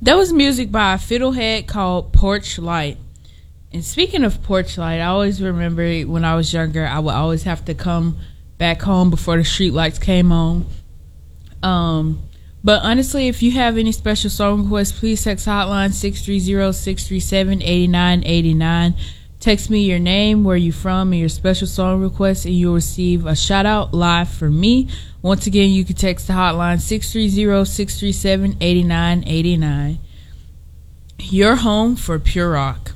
That was music by a fiddlehead called Porch Light. And speaking of Porch Light, I always remember when I was younger, I would always have to come back home before the street lights came on. But honestly, if you have any special song requests, please text hotline 630-637-8989. Text me your name, where you from, and your special song request, and you'll receive a shout out live from me. Once again, you can text the hotline 630-637-8989. Your home for pure rock.